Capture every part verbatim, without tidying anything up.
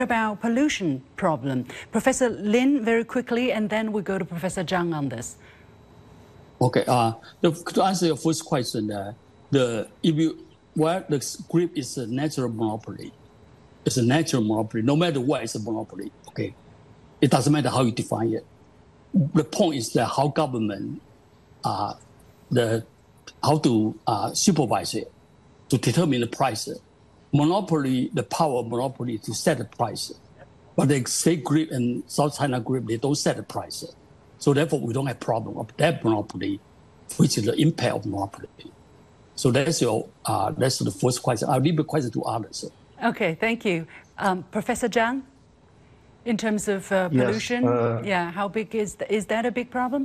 about pollution problem. Professor Lin, very quickly, and then we go to Professor Zhang on this. Okay. Uh, the, to answer your first question, uh, the if you well, the grid is a natural monopoly. It's a natural monopoly. No matter what, it's a monopoly. Okay, it doesn't matter how you define it. The point is that how government, uh, the how to uh, supervise it, to determine the price. Monopoly, the power of monopoly to set the price. But the state grid and South China grid, they don't set the price. So therefore, we don't have problem of that monopoly, which is the impact of monopoly. So that's your uh, that's the first question. I'll leave the question to others. Okay, thank you, um, Professor Zhang. In terms of uh, pollution, yes, uh, yeah, how big is th is that a big problem?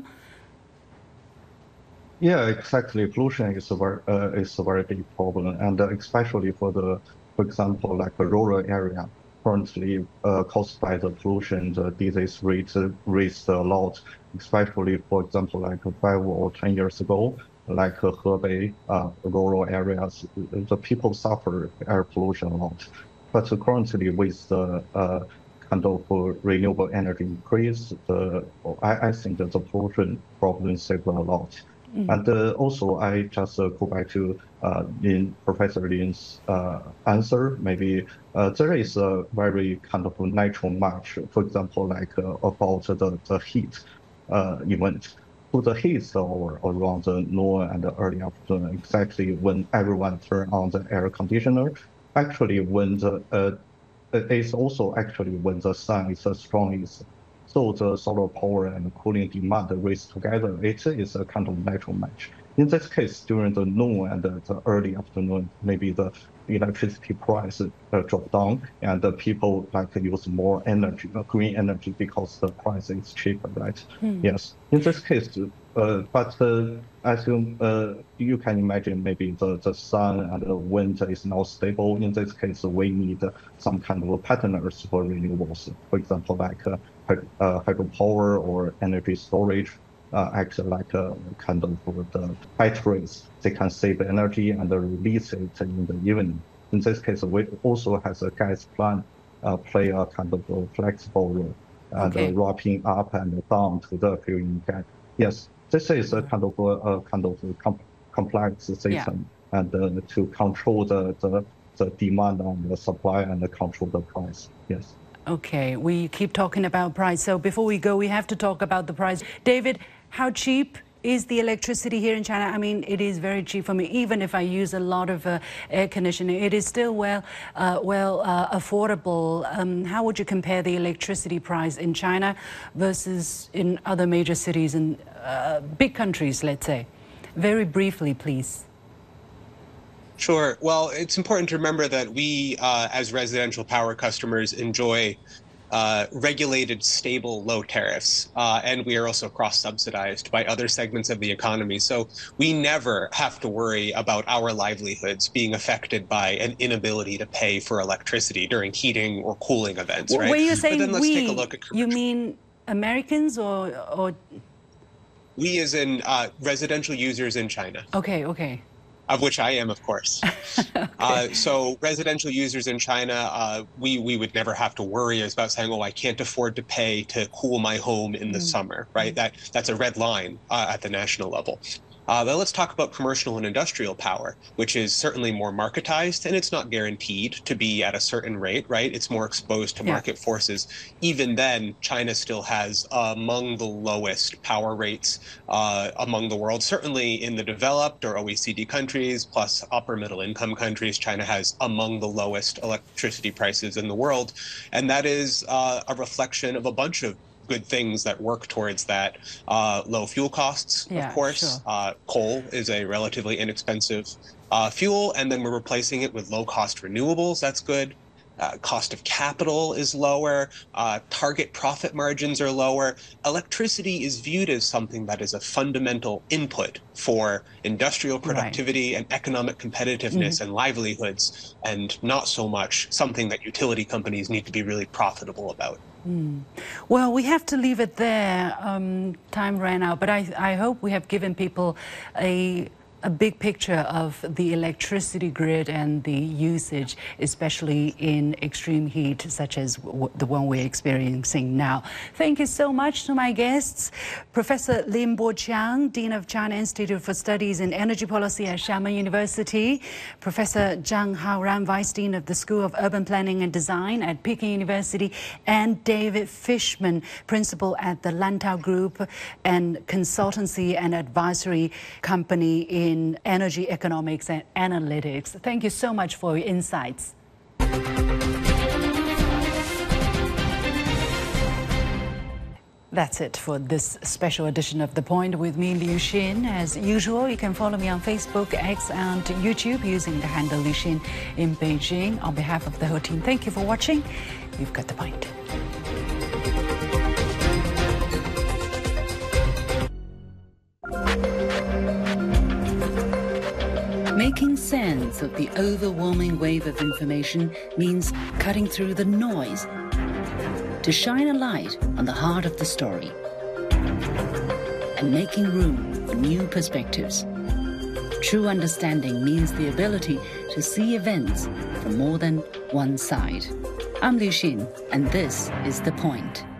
Yeah, exactly. Pollution is a very uh, is a very big problem, and uh, especially for the, for example, like a rural area. Currently, uh, caused by the pollution, the disease rate raised a lot. Especially, for example, like five or ten years ago, like uh, Hebei, uh, rural areas, the people suffer air pollution a lot. But uh, currently, with the uh, kind of uh, renewable energy increase, the I, I think that the pollution problem saved a lot. Mm-hmm. And uh, also, I just uh, go back to uh, in Professor Lin's uh, answer. Maybe uh, there is a very kind of natural match. For example, like uh, about the the heat uh, event. So the heat or around the noon and the early afternoon, exactly when everyone turn on the air conditioner. Actually, when the uh, it's also actually when the sun is the strongest. So the solar power and cooling demand raise together. It is a kind of natural match. In this case, during the noon and the early afternoon, maybe the electricity price uh, drop down and the people like use more energy, uh, green energy, because the price is cheaper, right? Hmm. Yes. In this case, uh, but uh, as you uh, you can imagine, maybe the, the sun and the wind is not stable. In this case, we need some kind of partners for renewables. For example, like uh, uh, hydropower or energy storage. Uh, act like a kind of the batteries. They can save energy and release it in the evening. In this case, we also has a gas plant uh, play a kind of a flexible role and okay. uh, wrapping up and down to the fueling gas. Yes, this is a kind of a, a kind of a com complex system, yeah. and uh, to control the, the the demand and the supply and control the price. Yes. Okay, we keep talking about price. So before we go, we have to talk about the price. David, how cheap is the electricity here in China? I mean, it is very cheap for me. Even if I use a lot of uh, air conditioning, it is still well, uh, well uh, affordable. Um, how would you compare the electricity price in China versus in other major cities and uh, big countries, let's say? Very briefly, please. Sure. Well, it's important to remember that we, uh, as residential power customers, enjoy uh, regulated, stable, low tariffs, uh, and we are also cross-subsidized by other segments of the economy. So we never have to worry about our livelihoods being affected by an inability to pay for electricity during heating or cooling events, well, right? When you say but then let's we, take a look at you mean Americans or, or? We as in uh, residential users in China. Okay, okay. Of which I am, of course. okay. uh, so residential users in China, uh, we, we would never have to worry about saying, oh, I can't afford to pay to cool my home in the mm. summer, right? Mm. That That's a red line uh, at the national level. Uh, but let's talk about commercial and industrial power, which is certainly more marketized, and it's not guaranteed to be at a certain rate, right? It's more exposed to yeah. market forces. Even then, China still has uh, among the lowest power rates uh, among the world. Certainly in the developed or O E C D countries, plus upper middle income countries, China has among the lowest electricity prices in the world. And that is uh, a reflection of a bunch of good things that work towards that. Uh, low fuel costs, yeah, of course. Sure. Uh, coal is a relatively inexpensive uh, fuel, and then we're replacing it with low-cost renewables. That's good. Uh, cost of capital is lower. Uh, target profit margins are lower. Electricity is viewed as something that is a fundamental input for industrial productivity right. and economic competitiveness mm-hmm. and livelihoods, and not so much something that utility companies need to be really profitable about. Mm. Well, we have to leave it there. Um, time ran out, but I, I hope we have given people a a big picture of the electricity grid and the usage, especially in extreme heat such as w the one we're experiencing now. Thank you so much to my guests, Professor Lin Boqiang, Dean of China Institute for Studies in Energy Policy at Xiamen University, Professor Zhang Haoran, Vice Dean of the School of Urban Planning and Design at Peking University, and David Fishman, Principal at the Lantau Group and consultancy and advisory company in energy economics and analytics. Thank you so much for your insights. That's it for this special edition of The Point with me, Liu Xin. As usual, you can follow me on Facebook, X, and YouTube using the handle Liu Xin in Beijing. On behalf of the whole team, thank you for watching. You've got The Point. Making sense of the overwhelming wave of information means cutting through the noise to shine a light on the heart of the story and making room for new perspectives. True understanding means the ability to see events from more than one side. I'm Liu Xin, and this is The Point.